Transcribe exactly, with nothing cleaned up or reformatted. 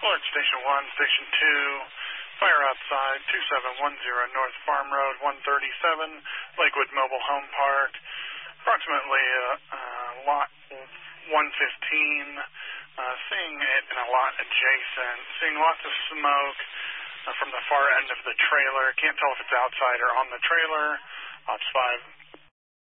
Alert Station one, Station two, fire outside, two seven one zero North Farm Road, one thirty-seven, Lakewood Mobile Home Park, approximately uh, uh, lot one fifteen, uh, seeing it in a lot adjacent, seeing lots of smoke uh, from the far end of the trailer. Can't tell if it's outside or on the trailer. Ops five